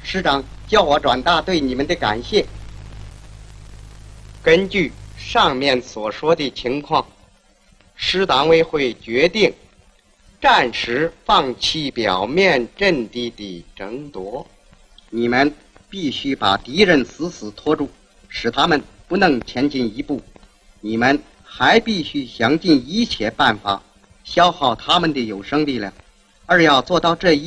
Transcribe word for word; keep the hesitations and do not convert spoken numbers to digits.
师长叫我转达对你们的感谢。根据上面所说的情况，师党委会决定暂时放弃表面阵地的争夺，你们必须把敌人死死拖住，使他们不能前进一步。你们还必须想尽一切办法消耗他们的有生力量，而要做到这一